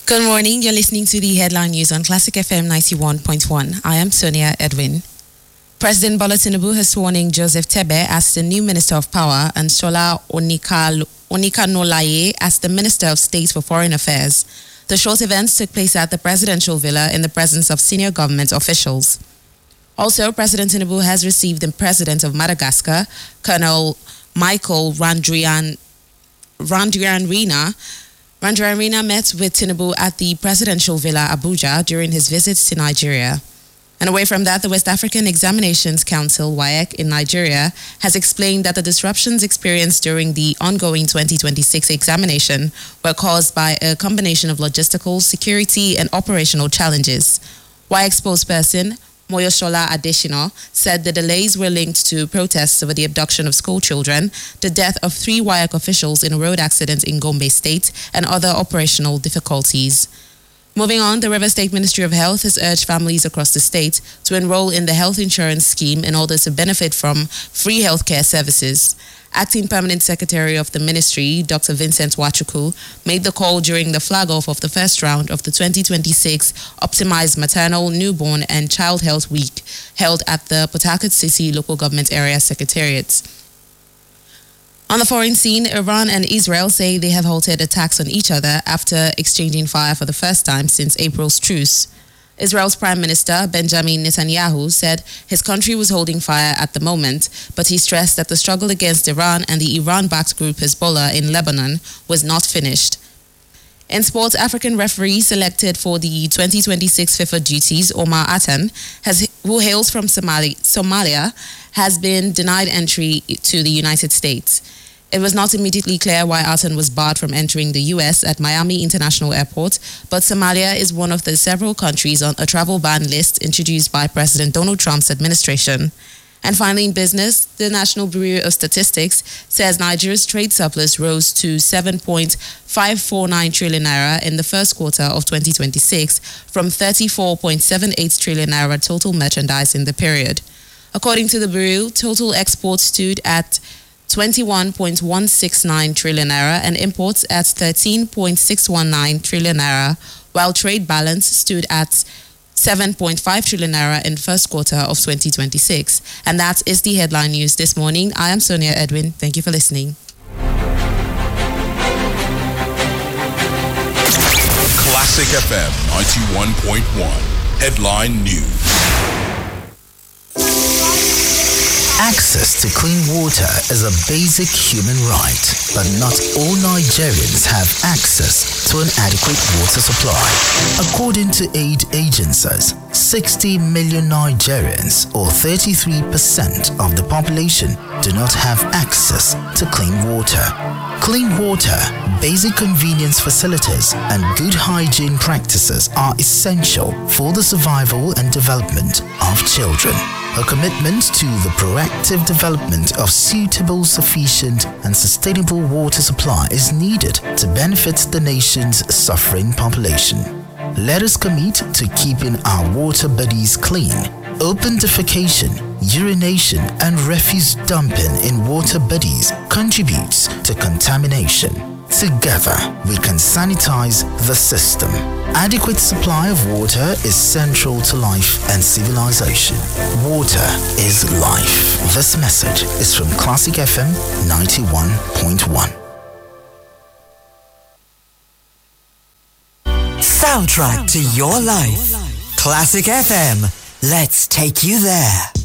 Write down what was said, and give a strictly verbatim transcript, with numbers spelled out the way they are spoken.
Good morning. You're listening to the headline news on Classic F M ninety-one point one. I am Sonia Edwin. President Bola Tinubu has sworn in Joseph Tebe as the new Minister of Power and Shola Onika, Onika-Nolaye as the Minister of State for Foreign Affairs. The short events took place at the presidential villa in the presence of senior government officials. Also, President Tinubu has received the President of Madagascar, Colonel Michael Randrian, Randrianrina. Randrianrina met with Tinubu at the presidential villa Abuja during his visit to Nigeria. And away from that, the West African Examinations Council, W A E C, in Nigeria has explained that the disruptions experienced during the ongoing twenty twenty-six examination were caused by a combination of logistical, security, and operational challenges. W A E C spokesperson Moyoshola Adeshina said the delays were linked to protests over the abduction of school children, the death of three W A E C officials in a road accident in Gombe State, and other operational difficulties. Moving on, the River State Ministry of Health has urged families across the state to enroll in the health insurance scheme in order to benefit from free healthcare services. Acting Permanent Secretary of the Ministry, Doctor Vincent Wachuku, made the call during the flag-off of the first round of the twenty twenty-six Optimized Maternal, Newborn and Child Health Week held at the Port Harcourt City Local Government Area Secretariat. On the foreign scene, Iran and Israel say they have halted attacks on each other after exchanging fire for the first time since April's truce. Israel's Prime Minister Benjamin Netanyahu said his country was holding fire at the moment, but he stressed that the struggle against Iran and the Iran-backed group Hezbollah in Lebanon was not finished. In sports, African referee selected for the twenty twenty-six FIFA duties, Omar Atan, has, who hails from Somali, Somalia, has been denied entry to the United States. It was not immediately clear why Atan was barred from entering the U S at Miami International Airport, but Somalia is one of the several countries on a travel ban list introduced by President Donald Trump's administration. And finally, in business, the National Bureau of Statistics says Nigeria's trade surplus rose to seven point five four nine trillion naira in the first quarter of twenty twenty-six from thirty-four point seven eight trillion naira total merchandise in the period. According to the Bureau, total exports stood at twenty-one point one six nine trillion naira and imports at thirteen point six one nine trillion naira, while trade balance stood at seven point five trillion naira in the first quarter of twenty twenty-six. And that is the headline news this morning. I am Sonia Edwin. Thank you for listening. Classic F M ninety-one point one. Headline News. Access to clean water is a basic human right, but not all Nigerians have access to an adequate water supply. According to aid agencies, sixty million Nigerians, or thirty-three percent of the population, do not have access to clean water. Clean water, basic convenience facilities, and good hygiene practices are essential for the survival and development of children. A commitment to the proactive development of suitable, sufficient, and sustainable water supply is needed to benefit the nation's suffering population. Let us commit to keeping our water bodies clean. Open defecation, urination, and refuse dumping in water bodies contributes to contamination. Together, we can sanitize the system. Adequate supply of water is central to life and civilization. Water is life. This message is from Classic F M ninety-one point one. Soundtrack to your life. Classic F M. Let's take you there.